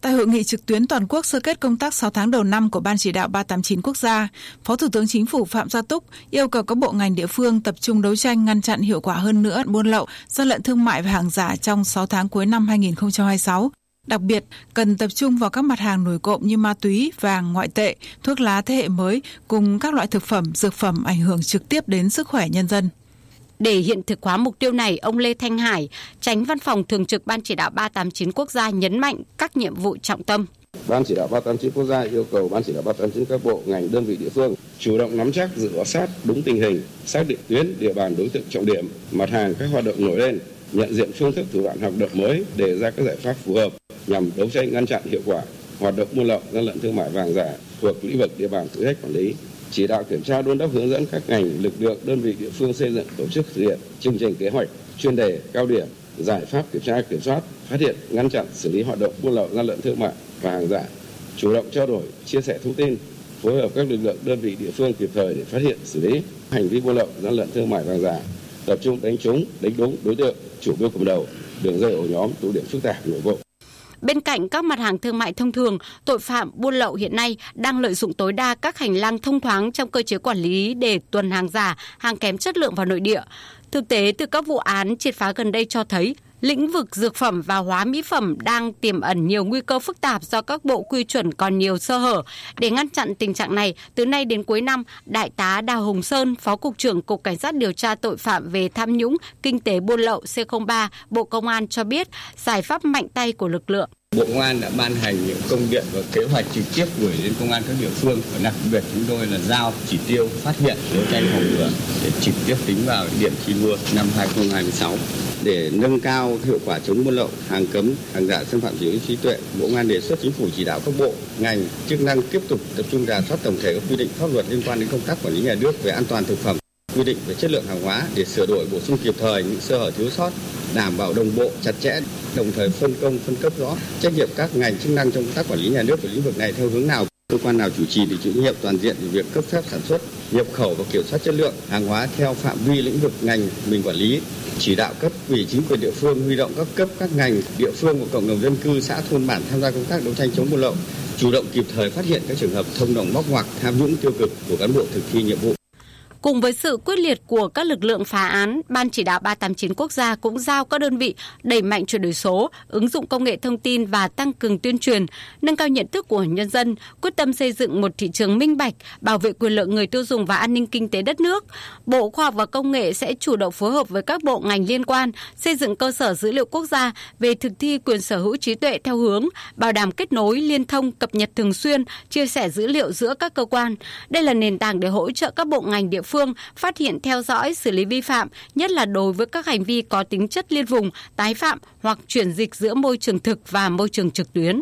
Tại hội nghị trực tuyến toàn quốc sơ kết công tác 6 tháng đầu năm của Ban chỉ đạo 389 quốc gia, Phó Thủ tướng Chính phủ Phạm Gia Túc yêu cầu các bộ ngành địa phương tập trung đấu tranh ngăn chặn hiệu quả hơn nữa buôn lậu, gian lận thương mại và hàng giả trong 6 tháng cuối năm 2026. Đặc biệt, cần tập trung vào các mặt hàng nổi cộm như ma túy, vàng, ngoại tệ, thuốc lá thế hệ mới cùng các loại thực phẩm, dược phẩm ảnh hưởng trực tiếp đến sức khỏe nhân dân. Để hiện thực hóa mục tiêu này, ông Lê Thanh Hải, Chánh Văn phòng Thường trực Ban chỉ đạo 389 quốc gia nhấn mạnh các nhiệm vụ trọng tâm. Ban chỉ đạo 389 quốc gia yêu cầu Ban chỉ đạo 389 các bộ, ngành, đơn vị địa phương chủ động nắm chắc, dự báo sát đúng tình hình, xác định tuyến, địa bàn đối tượng trọng điểm, mặt hàng các hoạt động nổi lên, nhận diện phương thức thủ đoạn hoạt động mới, đề ra các giải pháp phù hợp nhằm đấu tranh ngăn chặn hiệu quả hoạt động buôn lậu, gian lận thương mại và hàng giả thuộc lĩnh vực địa bàn phụ trách quản lý. Chỉ đạo kiểm tra, đôn đốc, hướng dẫn các ngành, lực lượng, đơn vị địa phương xây dựng, tổ chức thực hiện chương trình, kế hoạch, chuyên đề, cao điểm, giải pháp kiểm tra, kiểm soát, phát hiện, ngăn chặn, xử lý hoạt động buôn lậu, gian lận thương mại và hàng giả, chủ động trao đổi, chia sẻ thông tin, phối hợp các lực lượng, đơn vị địa phương kịp thời để phát hiện, xử lý hành vi buôn lậu, gian lận thương mại và hàng giả, tập trung đánh trúng, đánh đúng đối tượng, chủ mưu cầm đầu, đường dây ổ nhóm, tụ điểm phức tạp, nổi bộ. Bên cạnh các mặt hàng thương mại thông thường, tội phạm buôn lậu hiện nay đang lợi dụng tối đa các hành lang thông thoáng trong cơ chế quản lý để tuồn hàng giả, hàng kém chất lượng vào nội địa. Thực tế, từ các vụ án triệt phá gần đây cho thấy, lĩnh vực dược phẩm và hóa mỹ phẩm đang tiềm ẩn nhiều nguy cơ phức tạp do các bộ quy chuẩn còn nhiều sơ hở. Để ngăn chặn tình trạng này, từ nay đến cuối năm, Đại tá Đào Hồng Sơn, Phó Cục trưởng Cục Cảnh sát điều tra tội phạm về tham nhũng, kinh tế buôn lậu C03, Bộ Công an cho biết giải pháp mạnh tay của lực lượng. Bộ Công an đã ban hành những công điện và kế hoạch trực tiếp gửi đến công an các địa phương, và đặc biệt chúng tôi là giao chỉ tiêu phát hiện, đấu tranh phòng ngừa để trực tiếp tính vào điểm thi đua năm 2026. Để nâng cao hiệu quả chống buôn lậu, hàng cấm, hàng giả, xâm phạm sở hữu trí tuệ, Bộ Công an đề xuất Chính phủ chỉ đạo các bộ, ngành chức năng tiếp tục tập trung rà soát tổng thể các quy định pháp luật liên quan đến công tác quản lý nhà nước về an toàn thực phẩm, quy định về chất lượng hàng hóa để sửa đổi, bổ sung kịp thời những sơ hở thiếu sót, đảm bảo đồng bộ, chặt chẽ, đồng thời phân công, phân cấp rõ trách nhiệm các ngành chức năng trong công tác quản lý nhà nước về lĩnh vực này theo hướng nào, cơ quan nào chủ trì thì chịu trách nhiệm toàn diện về việc cấp phép sản xuất, nhập khẩu và kiểm soát chất lượng hàng hóa theo phạm vi lĩnh vực ngành mình quản lý. Chỉ đạo cấp ủy chính quyền địa phương huy động các cấp, các ngành địa phương và cộng đồng dân cư, xã, thôn bản tham gia công tác đấu tranh chống buôn lậu, chủ động kịp thời phát hiện các trường hợp thông đồng móc ngoặc, tham nhũng tiêu cực của cán bộ thực thi nhiệm vụ. Cùng với sự quyết liệt của các lực lượng phá án, Ban chỉ đạo 389 quốc gia cũng giao các đơn vị đẩy mạnh chuyển đổi số, ứng dụng công nghệ thông tin và tăng cường tuyên truyền, nâng cao nhận thức của nhân dân, quyết tâm xây dựng một thị trường minh bạch, bảo vệ quyền lợi người tiêu dùng và an ninh kinh tế đất nước. Bộ Khoa học và Công nghệ sẽ chủ động phối hợp với các bộ ngành liên quan, xây dựng cơ sở dữ liệu quốc gia về thực thi quyền sở hữu trí tuệ theo hướng bảo đảm kết nối, liên thông, cập nhật thường xuyên, chia sẻ dữ liệu giữa các cơ quan. Đây là nền tảng để hỗ trợ các bộ ngành địa phương phát hiện, theo dõi, xử lý vi phạm, nhất là đối với các hành vi có tính chất liên vùng, tái phạm hoặc chuyển dịch giữa môi trường thực và môi trường trực tuyến.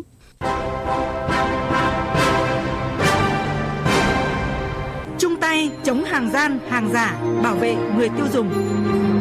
Chung tay chống hàng gian, hàng giả, bảo vệ người tiêu dùng.